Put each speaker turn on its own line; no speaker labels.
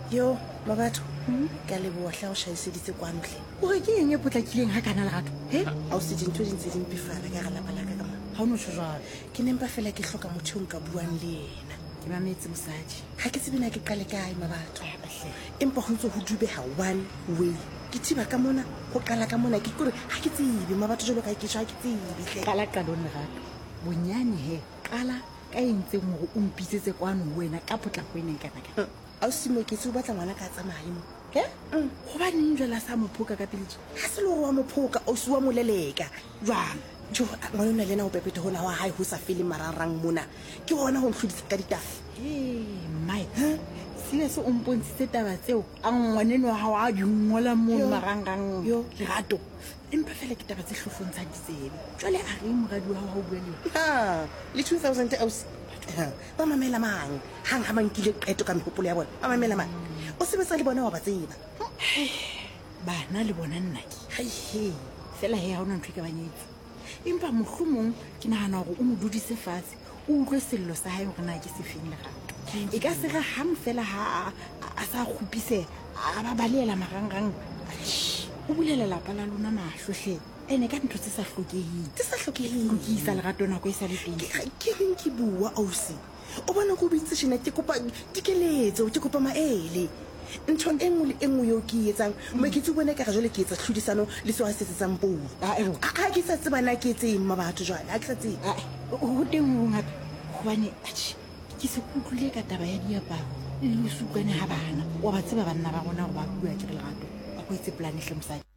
Yo, Mabatho. Ka leboha hla o shahiseditse kwano hle.
O re ke eng e potlakileng ha kana Lerato?
A o se dintho di ntse di mpefala ka lapa la ka ka mona.
Ha o no jwalo.
Ke nempa fela ke hloka motho o nka buang le yena.
Ke mametse mosadi.
Ha ke tsebe na ke qale kae Mabatho. Empa ho ntse ho dubeha one way. Ke thiba ka mona ho qala ka mona ke kore ha ke tsebe Mabatho jalo ka ke tshwa ke tsebe hle.
Qala qalong Lerato. Bonyane he. Qala ka entseng hore o mpitsetse kwano wena ka potlako ene kana ka.
A o simo ke se o batla ngwana ka tsamaye mo. Ke?
Hoba neng jwala sa mophoka ka pele tje?
Ha se le wa mophoka o se wa moleleka. Jwang? Jo ngwana lena o pepete hona wa hae ho sa fele mararang mona. Ke hona ho nhlodisa ka ditafa.
Mai. Serious o mpontshitse taba tseo a ngwaneno wa hao a di ngola mo marangrang yo Lerato. Empa fela ke taba tse hlofontshang ditsebe. Jwale a re moradi wa hao bua le.
Ha, le 2000 aus. Ba mamela mang hang ha mankile qeto ka mehopolo ya bona ba mamela mang o sebetsa le bona wa ba tseba
bana le bona nna ke
hai
fela he ha ona ntwe ka banyetsi empa mohlomong ke nahana hore o mo dudise fatshe o utlwe sello sa hae hore na ke se feng Lerato e ka se re hang fela ha a sa khupise a ba balela marangrang o bulela lapa la lona mahlohle ene ka ntho tse sa hlokeheng lokisa Lerato nako e sa le teng
ke reng ke bua ausi o bona go bitse shena ke kopa dikeletso ke kopa maele ntho engwe le engwe yo ke etsang mo ke tsubone ka jole ke etsa tlhodisano le so a setsetsang pou a ke sa tsebana ke tseng Mabatho jwale a ke sa tseng
ho teng ho ngata hobane ke se kutlule ka taba ya diaparo le sukane ha bana wa ba tseba banna ba rona go ba bua ke Lerato ba go itse plan hle mosadi